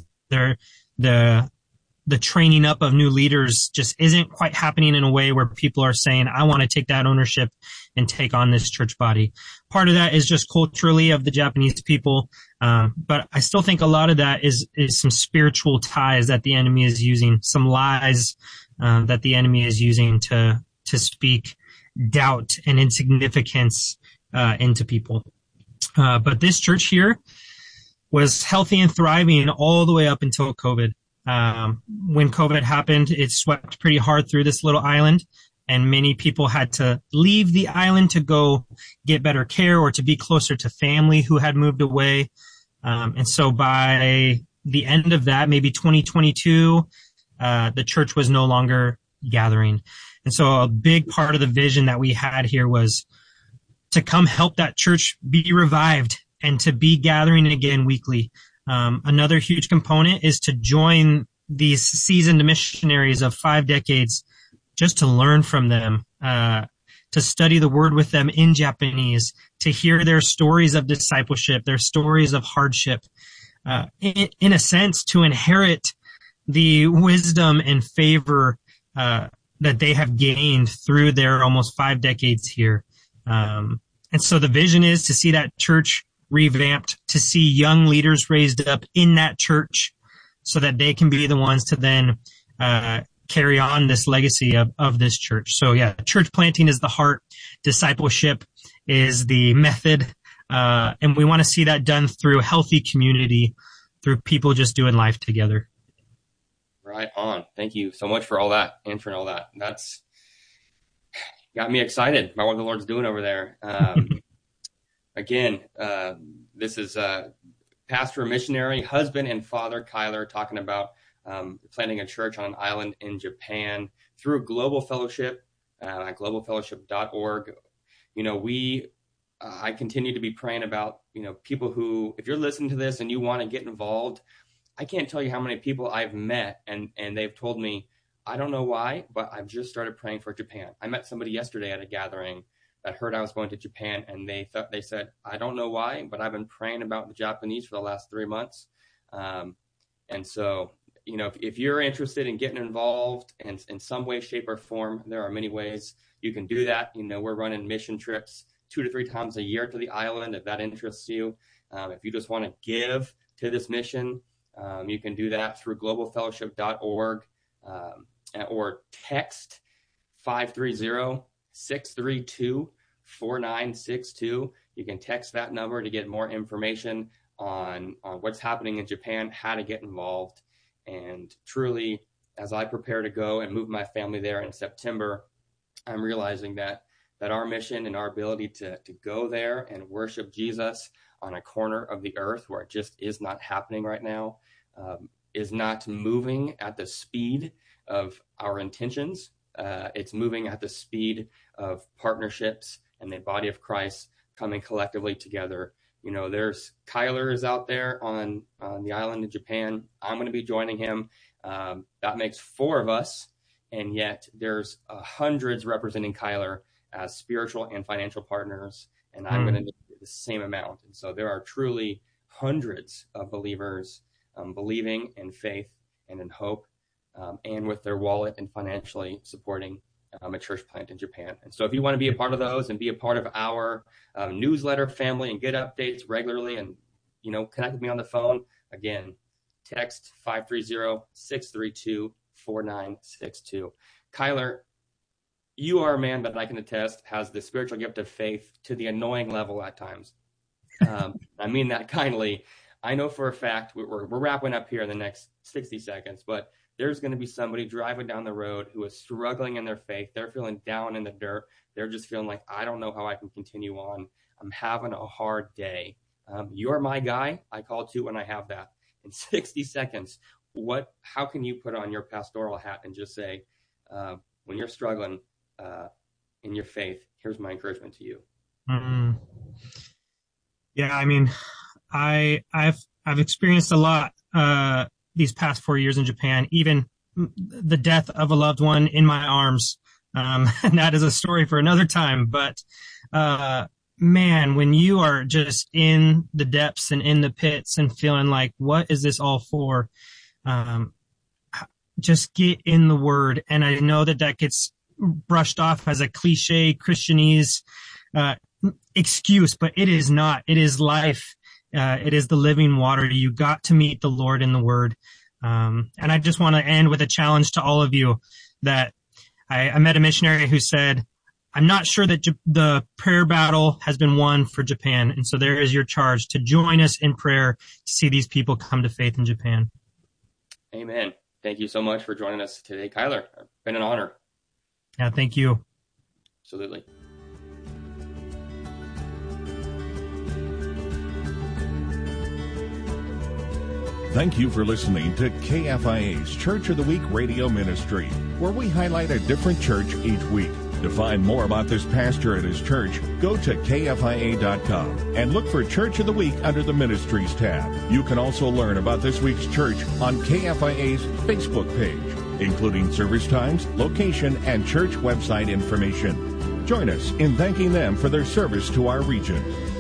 S17: the training up of new leaders just isn't quite happening in a way where people are saying, I want to take that ownership and take on this church body. Part of that is just culturally of the Japanese people. But I still think a lot of that is some spiritual ties that the enemy is using, some lies, that the enemy is using to speak doubt and insignificance, into people. But this church here was healthy and thriving all the way up until COVID. When COVID happened, it swept pretty hard through this little island, and many people had to leave the island to go get better care or to be closer to family who had moved away. And so by the end of that, maybe 2022, the church was no longer gathering. And so a big part of the vision that we had here was to come help that church be revived and to be gathering again weekly. Another huge component is to join these seasoned missionaries of 5 decades just to learn from them, to study the word with them in Japanese, to hear their stories of discipleship, their stories of hardship, in a sense, to inherit the wisdom and favor that they have gained through their almost 5 decades here. And so the vision is to see that church revamped, to see young leaders raised up in that church so that they can be the ones to then carry on this legacy of this church. So yeah, church planting is the heart, discipleship is the method, and we want to see that done through healthy community, through people just doing life together.
S1: Right on. Thank you so much for all that, answering all that. That's got me excited about what the Lord's doing over there. Again, this is pastor, missionary, husband, and father Kyler talking about planting a church on an island in Japan through Global Fellowship at globalfellowship.org. I continue to be praying about, people who, if you're listening to this and you want to get involved, I can't tell you how many people I've met and they've told me, I don't know why, but I've just started praying for Japan. I met somebody yesterday at a gathering that heard I was going to Japan, and they said, I don't know why, but I've been praying about the Japanese for the last 3 months. And so, if you're interested in getting involved in some way, shape, or form, there are many ways you can do that. We're running mission trips 2 to 3 times a year to the island, if that interests you. If you just want to give to this mission, you can do that through globalfellowship.org, or text 530-632-4962. You can text that number to get more information on what's happening in Japan, how to get involved. And truly, as I prepare to go and move my family there in September, I'm realizing that that our mission and our ability to go there and worship Jesus on a corner of the earth where it just is not happening right now, is not moving at the speed of our intentions. It's moving at the speed of partnerships and the body of Christ coming collectively together. You know, there's Kyler is out there on the island in Japan. I'm going to be joining him. That makes 4 of us. And yet there's hundreds representing Kyler as spiritual and financial partners. And I'm going to need the same amount. And so there are truly hundreds of believers believing in faith and in hope, and with their wallet and financially supporting a church plant in Japan. And so if you want to be a part of those and be a part of our newsletter family and get updates regularly and, you know, connect with me on the phone, again, text 530-632-4962. Kyler, you are a man that I can attest has the spiritual gift of faith to the annoying level at times. I mean that kindly. I know for a fact we're wrapping up here in the next 60 seconds, but there's going to be somebody driving down the road who is struggling in their faith. They're feeling down in the dirt. They're just feeling like, I don't know how I can continue on. I'm having a hard day. You're my guy. I call to when I have that. In 60 seconds, how can you put on your pastoral hat and just say, when you're struggling in your faith, here's my encouragement to you?
S17: Mm-hmm. Yeah, I mean, I've experienced a lot these past 4 years in Japan, even the death of a loved one in my arms. And that is a story for another time. But man, when you are just in the depths and in the pits and feeling like, what is this all for? Just get in the Word. And I know that gets brushed off as a cliche Christianese excuse, but it is not. It is life. It is the living water. You got to meet the Lord in the Word. And I just want to end with a challenge to all of you that I met a missionary who said, I'm not sure that the prayer battle has been won for Japan. And so there is your charge to join us in prayer to see these people come to faith in Japan.
S1: Amen. Thank you so much for joining us today, Kyler. It's been an honor.
S17: Yeah, thank you.
S1: Absolutely.
S16: Thank you for listening to KFIA's Church of the Week radio ministry, where we highlight a different church each week. To find more about this pastor and his church, go to KFIA.com and look for Church of the Week under the Ministries tab. You can also learn about this week's church on KFIA's Facebook page, including service times, location, and church website information. Join us in thanking them for their service to our region.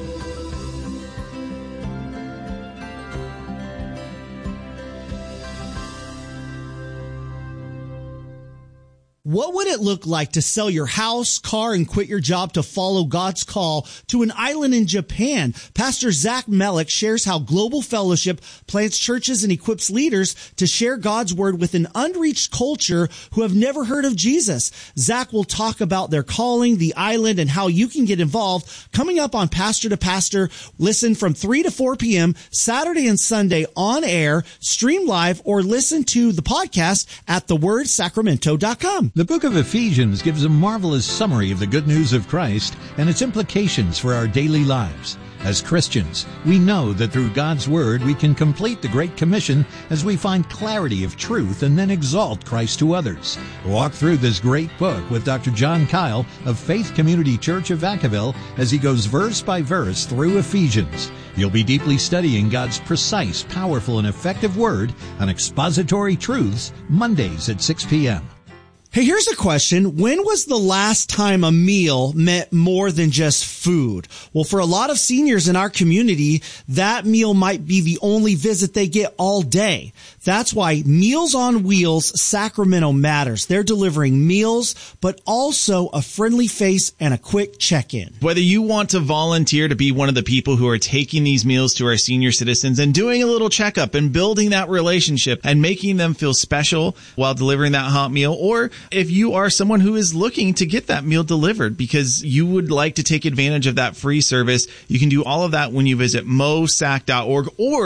S18: What would it look like to sell your house, car, and quit your job to follow God's call to an island in Japan? Pastor Zach Melick shares how Global Fellowship plants churches and equips leaders to share God's word with an unreached culture who have never heard of Jesus. Zach will talk about their calling, the island, and how you can get involved coming up on Pastor to Pastor. Listen from 3 to 4 p.m. Saturday and Sunday on air, stream live, or listen to the podcast at thewordsacramento.com.
S4: The book of Ephesians gives a marvelous summary of the good news of Christ and its implications for our daily lives. As Christians, we know that through God's Word we can complete the Great Commission as we find clarity of truth and then exalt Christ to others. Walk through this great book with Dr. John Kyle of Faith Community Church of Vacaville as he goes verse by verse through Ephesians. You'll be deeply studying God's precise, powerful, and effective Word on Expository Truths, Mondays at 6 p.m.
S18: Hey, here's a question. When was the last time a meal meant more than just food? Well, for a lot of seniors in our community, that meal might be the only visit they get all day. That's why Meals on Wheels Sacramento matters. They're delivering meals, but also a friendly face and a quick check-in.
S8: Whether you want to volunteer to be one of the people who are taking these meals to our senior citizens and doing a little checkup and building that relationship and making them feel special while delivering that hot meal, or if you are someone who is looking to get that meal delivered because you would like to take advantage of that free service, you can do all of that when you visit mosac.org, or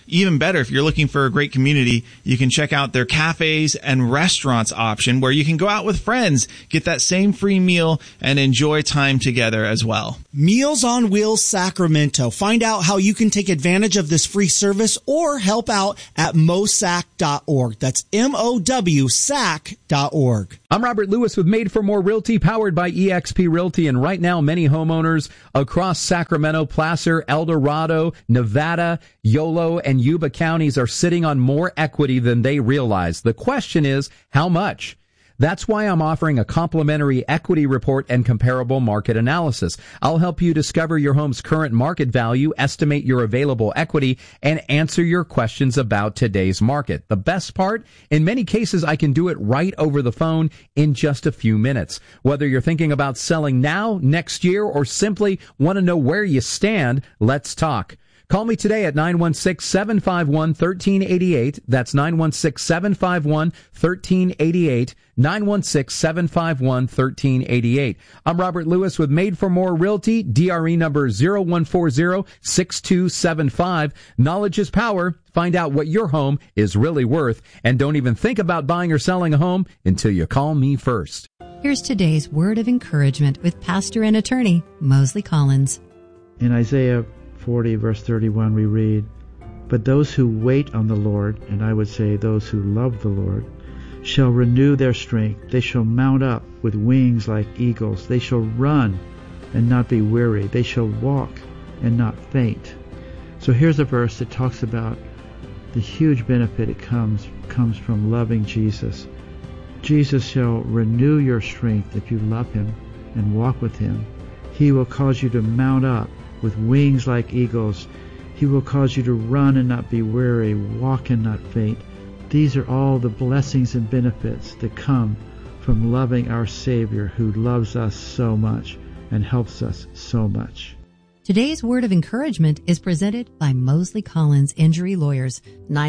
S8: even better, if you're looking for a great community, you can check out their cafes and restaurants option where you can go out with friends, get that same free meal, and enjoy time together as well.
S18: Meals on Wheels Sacramento. Find out how you can take advantage of this free service or help out at mosac.org. That's MOWSAC.org.
S19: I'm Robert Lewis with Made for More Realty, powered by eXp Realty. And right now, many homeowners across Sacramento, Placer, El Dorado, Nevada, Yolo, and Yuba counties are sitting on more equity than they realize. The question is, how much? That's why I'm offering a complimentary equity report and comparable market analysis. I'll help you discover your home's current market value, estimate your available equity, and answer your questions about today's market. The best part, in many cases, I can do it right over the phone in just a few minutes. Whether you're thinking about selling now, next year, or simply want to know where you stand, let's talk. Call me today at 916-751-1388. That's 916-751-1388. 916-751-1388. I'm Robert Lewis with Made for More Realty, DRE number 0140-6275. Knowledge is power. Find out what your home is really worth. And don't even think about buying or selling a home until you call me first.
S20: Here's today's word of encouragement with pastor and attorney Mosley Collins.
S21: In Isaiah 40 verse 31 we read, "But those who wait on the Lord," and I would say those who love the Lord, "shall renew their strength. They shall mount up with wings like eagles. They shall run and not be weary. They shall walk and not faint." So here's a verse that talks about the huge benefit it comes from loving Jesus. Jesus shall renew your strength if you love him and walk with him. He will cause you to mount up with wings like eagles. He will cause you to run and not be weary, walk and not faint. These are all the blessings and benefits that come from loving our Savior, who loves us so much and helps us so much.
S20: Today's word of encouragement is presented by Mosley Collins Injury Lawyers,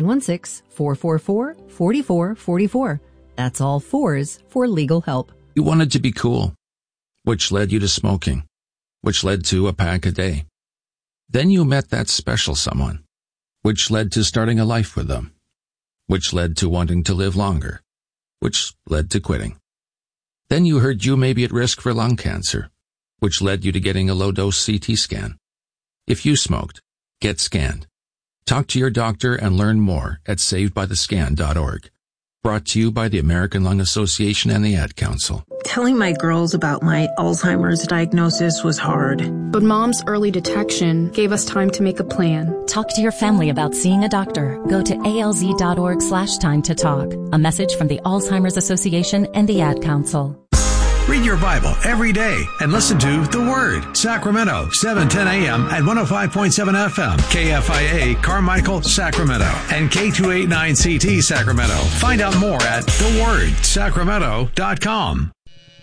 S20: 916-444-4444. That's all fours for legal help.
S22: You wanted to be cool, which led you to smoking, which led to a pack a day. Then you met that special someone, which led to starting a life with them, which led to wanting to live longer, which led to quitting. Then you heard you may be at risk for lung cancer, which led you to getting a low-dose CT scan. If you smoked, get scanned. Talk to your doctor and learn more at savedbythescan.org. Brought to you by the American Lung Association and the Ad Council.
S23: Telling my girls about my Alzheimer's diagnosis was hard.
S24: But Mom's early detection gave us time to make a plan.
S25: Talk to your family about seeing a doctor. Go to alz.org/time to talk. A message from the Alzheimer's Association and the Ad Council.
S26: Read your Bible every day and listen to The Word. Sacramento, 7:10 a.m. at 105.7 FM. KFIA, Carmichael, Sacramento. And K289CT, Sacramento. Find out more at thewordsacramento.com.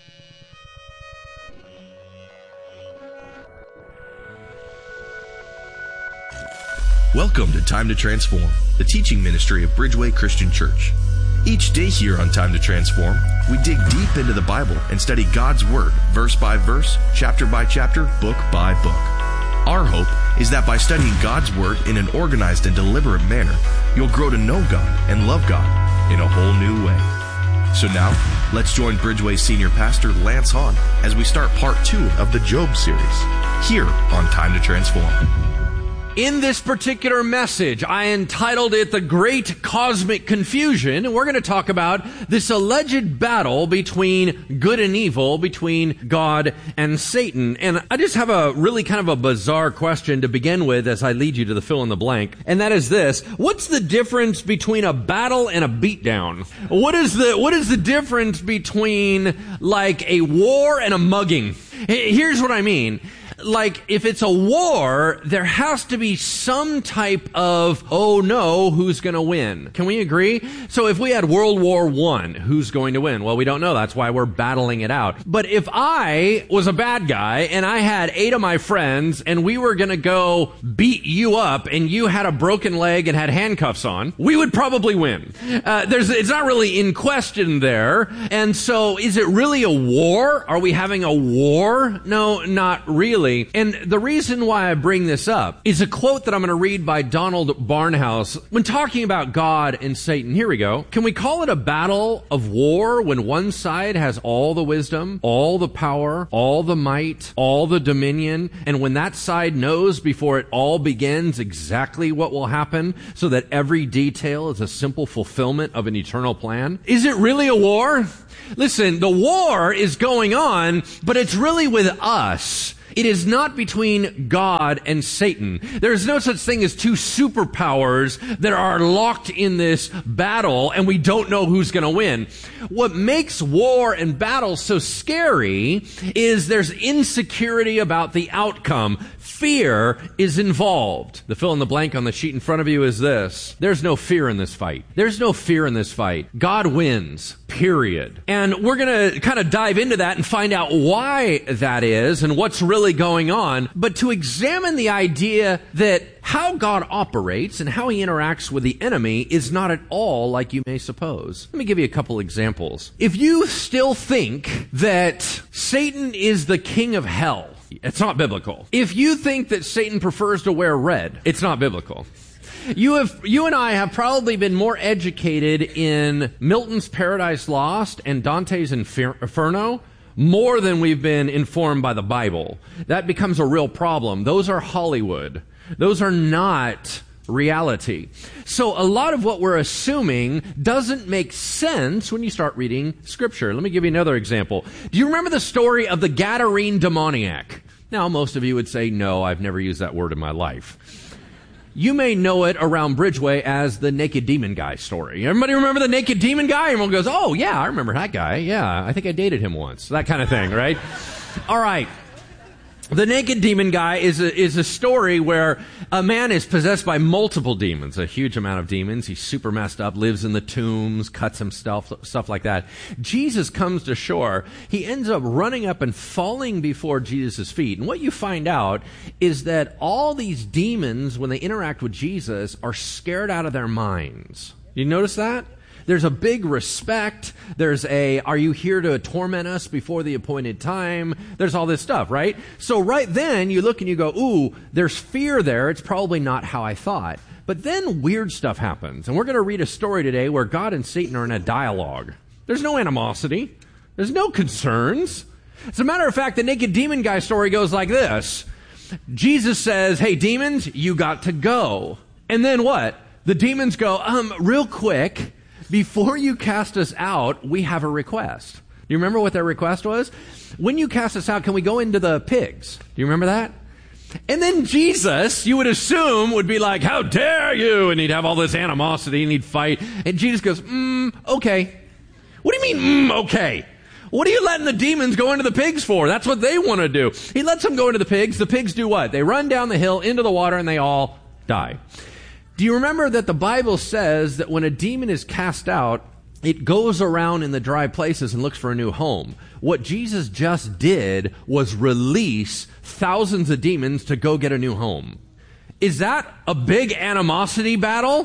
S27: Welcome to Time to Transform, the teaching ministry of Bridgeway Christian Church. Each day here on Time to Transform, we dig deep into the Bible and study God's Word, verse by verse, chapter by chapter, book by book. Our hope is that by studying God's Word in an organized and deliberate manner, you'll grow to know God and love God in a whole new way. So now, let's join Bridgeway Senior Pastor Lance Hahn as we start part 2 of the Job series, here on Time to Transform.
S2: In this particular message, I entitled it The Great Cosmic Confusion, and we're going to talk about this alleged battle between good and evil, between God and Satan. And I just have a really kind of a bizarre question to begin with as I lead you to the fill in the blank, and that is this: what's the difference between a battle and a beatdown? What is the difference between like a war and a mugging? Here's what I mean. Like, if it's a war, there has to be some type of, oh no, who's going to win? Can we agree? So if we had World War I, who's going to win? Well, we don't know. That's why we're battling it out. But if I was a bad guy and I had 8 of my friends and we were going to go beat you up and you had a broken leg and had handcuffs on, we would probably win. It's not really in question there. And so is it really a war? Are we having a war? No, not really. quickly. And the reason why I bring this up is a quote that I'm going to read by Donald Barnhouse when talking about God and Satan. Here we go. Can we call it a battle of war when one side has all the wisdom, all the power, all the might, all the dominion, and when that side knows before it all begins exactly what will happen so that every detail is a simple fulfillment of an eternal plan? Is it really a war? Listen, the war is going on, but it's really with us. It is not between God and Satan. There is no such thing as two superpowers that are locked in this battle and we don't know who's going to win. What makes war and battle so scary is there's insecurity about the outcome. Fear is involved. The fill in the blank on the sheet in front of you is this. There's no fear in this fight. There's no fear in this fight. God wins, period. And we're going to kind of dive into that and find out why that is and what's really going on. But to examine the idea that how God operates and how he interacts with the enemy is not at all like you may suppose. Let me give you a couple examples. If you still think that Satan is the king of hell, it's not biblical. If you think that Satan prefers to wear red, it's not biblical. You and I have probably been more educated in Milton's Paradise Lost and Dante's Inferno more than we've been informed by the Bible. That becomes a real problem. Those are Hollywood. Those are not reality. So a lot of what we're assuming doesn't make sense when you start reading Scripture. Let me give you another example. Do you remember the story of the Gadarene demoniac? Now, most of you would say, no, I've never used that word in my life. You may know it around Bridgeway as the naked demon guy story. Everybody remember the naked demon guy? Everyone goes, oh, yeah, I remember that guy. Yeah, I think I dated him once. That kind of thing, right? All right. The naked demon guy is a story where a man is possessed by multiple demons, a huge amount of demons. He's super messed up, lives in the tombs, cuts himself, stuff like that. Jesus comes to shore. He ends up running up and falling before Jesus' feet. And what you find out is that all these demons, when they interact with Jesus, are scared out of their minds. You notice that? There's a big respect. There's are you here to torment us before the appointed time? There's all this stuff, right? So right then you look and you go, ooh, there's fear there. It's probably not how I thought. But then weird stuff happens. And we're going to read a story today where God and Satan are in a dialogue. There's no animosity. There's no concerns. As a matter of fact, the naked demon guy story goes like this. Jesus says, hey, demons, you got to go. And then what? The demons go, real quick, before you cast us out, we have a request. Do you remember what their request was? When you cast us out, can we go into the pigs? Do you remember that? And then Jesus, you would assume, would be like, how dare you? And he'd have all this animosity and he'd fight. And Jesus goes, okay. What do you mean, okay? What are you letting the demons go into the pigs for? That's what they want to do. He lets them go into the pigs. The pigs do what? They run down the hill into the water and they all die. Do you remember that the Bible says that when a demon is cast out, it goes around in the dry places and looks for a new home? What Jesus just did was release thousands of demons to go get a new home. Is that a big animosity battle?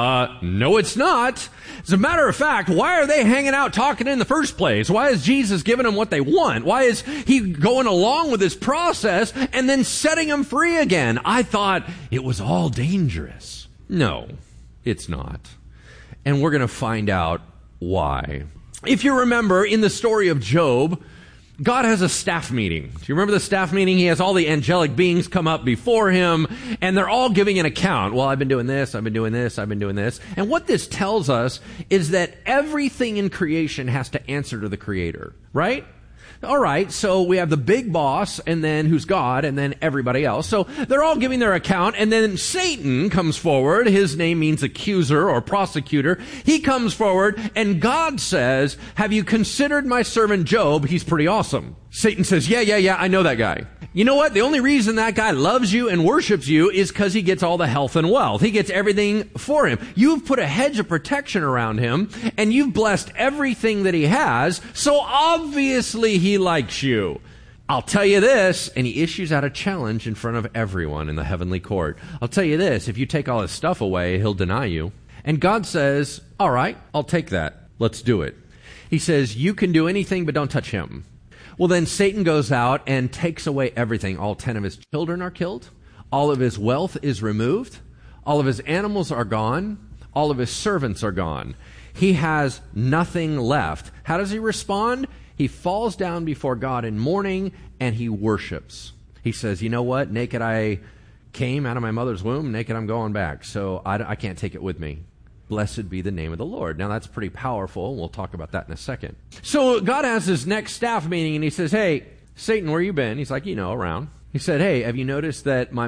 S2: No, it's not. As a matter of fact, why are they hanging out talking in the first place? Why is Jesus giving them what they want? Why is he going along with this process and then setting them free again? I thought it was all dangerous. No, it's not. And we're going to find out why. If you remember, in the story of Job, God has a staff meeting. Do you remember the staff meeting? He has all the angelic beings come up before him, and they're all giving an account. Well, I've been doing this, I've been doing this, I've been doing this. And what this tells us is that everything in creation has to answer to the Creator, right? All right, so we have the big boss, and then who's God, and then everybody else. So they're all giving their account, and then Satan comes forward. His name means accuser or prosecutor. He comes forward, and God says, have you considered my servant Job? He's pretty awesome. Satan says, yeah, I know that guy. You know what? The only reason that guy loves you and worships you is because he gets all the health and wealth. He gets everything for him. You've put a hedge of protection around him, and you've blessed everything that he has, so obviously he likes you. I'll tell you this, and he issues out a challenge in front of everyone in the heavenly court. I'll tell you this, if you take all his stuff away, he'll deny you. And God says, all right, I'll take that. Let's do it. He says, you can do anything, but don't touch him. Well, then Satan goes out and takes away everything. All 10 of his children are killed. All of his wealth is removed. All of his animals are gone. All of his servants are gone. He has nothing left. How does he respond? He falls down before God in mourning and he worships. He says, you know what? Naked I came out of my mother's womb, naked I'm going back. So I can't take it with me. Blessed be the name of the Lord. Now that's pretty powerful. We'll talk about that in a second. So God has his next staff meeting and he says, hey, Satan, where you been? He's like, around. He said, hey, have you noticed that my